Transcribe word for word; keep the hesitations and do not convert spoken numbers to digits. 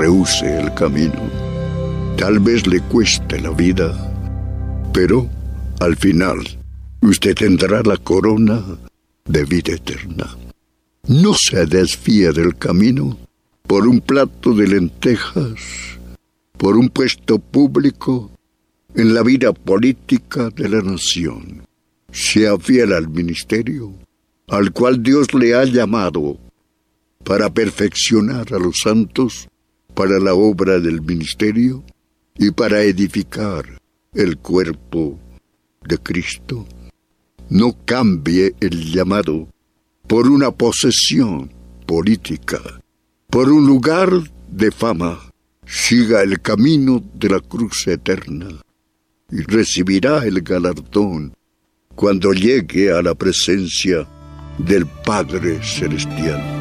rehúse el camino. Tal vez le cueste la vida, pero al final usted tendrá la corona de vida eterna. No se desvíe del camino por un plato de lentejas, por un puesto público en la vida política de la nación. Sea fiel al ministerio al cual Dios le ha llamado para perfeccionar a los santos para la obra del ministerio y para edificar el cuerpo de Cristo. No cambie el llamado por una posesión política, por un lugar de fama. Siga el camino de la cruz eterna y recibirá el galardón cuando llegue a la presencia del Padre Celestial.